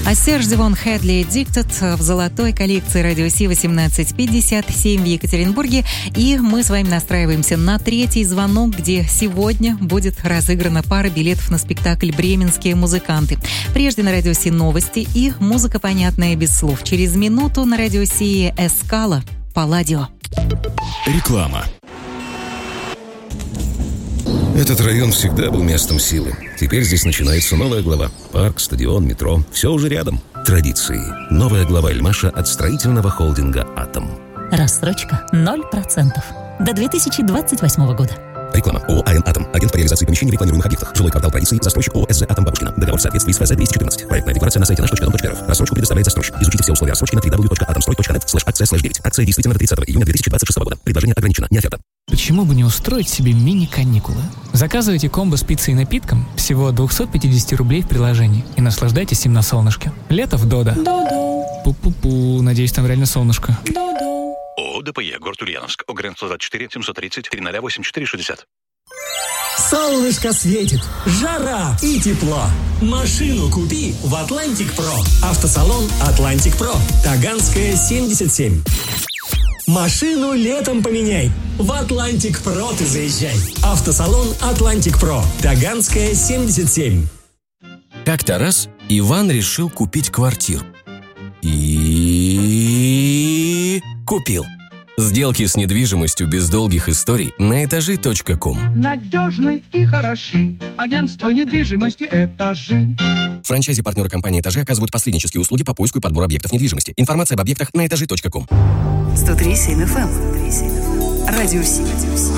А Серж Дивон Хедли Addicted в золотой коллекции Радио Си 1857 в Екатеринбурге. И мы с вами настраиваемся на третий звонок, где сегодня будет разыграна пара билетов на спектакль «Бременские музыканты». Прежде на Радио Си новости и музыка, понятная без слов. Через минуту на Радио Си Эскала Палладио. Реклама. Этот район всегда был местом силы. Теперь здесь начинается новая глава. Парк, стадион, метро. Все уже рядом. Традиции. Новая глава Эльмаша от строительного холдинга «Атом». Рассрочка 0% до 2028 года. Реклама. ООО «АН Атом». Агент по реализации помещений в рекламируемых объектах. Жилой квартал традиции. Застройщик ООО СЗ «Атом» Бабушкина. Договор в соответствии с ФЗ 214. Проектная декларация на сайте наш.дом.рф. Рассрочку предоставляет застройщик. Изучите все условия рассрочки на www.atomsтрой.net/акция/9. Акция действительно до 30 июня 2026 года. Предложение ограничено. Не оферта. Почему бы не устроить себе мини-каникулы? Заказывайте комбо с пиццей и напитком всего от 250 рублей в приложении и наслаждайтесь им на солнышке. Лето в Додо. Пу-пу-пу, надеюсь, там реально солнышко. ООО ДПЕ, город Ульяновск, ОГРН 124 730 008460. Солнышко светит, жара и тепло. Машину купи в Atlantic Pro. Автосалон Atlantic Pro. Таганская, 77. Машину летом поменяй. В Atlantic Pro ты заезжай. Автосалон Atlantic Pro. Таганская, 77. Как-то раз Иван решил купить квартиру. И купил. Сделки с недвижимостью без долгих историй на этажи.ком. Надежный и хороший. Агентство недвижимости «Этажи». Франчайзи-партнеры компании «Этажи» оказывают посреднические услуги по поиску и подбору объектов недвижимости. Информация об объектах на этажи.ком. 103.7 FM. Радио Си.